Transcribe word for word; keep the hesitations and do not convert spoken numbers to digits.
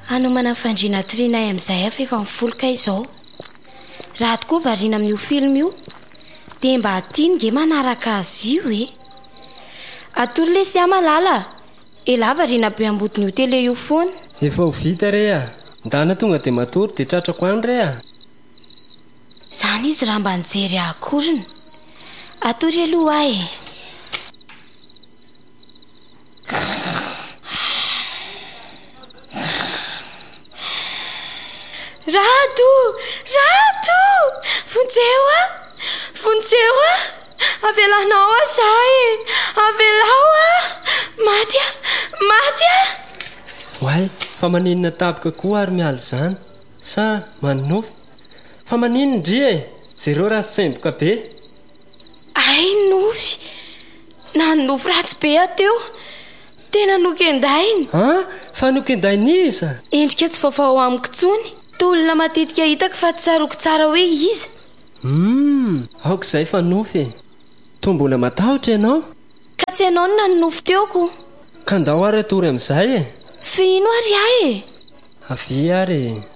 Hanomana fandriana trinay amin'izay afa efa mifoloka izao. Raha tokoa variana amin'io film io dia mba tiany ge manaraka azy io e. Atoro le sy amalala ela variana be ambodin'io tele io foana. Efa ho vita re a. Ndana tonga dia matory dia tratrako any re a. Zany izy raha mba nijery akorina. Atory aloha ahy. Rato! Rato! Vonjeo a! Vonjeo a! Avelanao a zahay! Avelao a! Maty a! Maty a! Hoay, fa maninona tapoka koa ary miala zany. Sa manofy. Fa maninona ndria e? Zereo raha semboka be. Ay nofy. Nanofy ratsy be ateo. Tena nokendainy. Ha? Fa nokendainy iza? Endrika tsy vaovao amiko tsony. Tolona matetika hitako fa tsaroko tsara hoe iza. Hmm, aok'izay fa nofy e. Tombola matahotra ianao? Ka tsy ianao no nanofy teoko. Ka ndao ary atory amin'izay e. Fino ary ahy e. Avy ary e.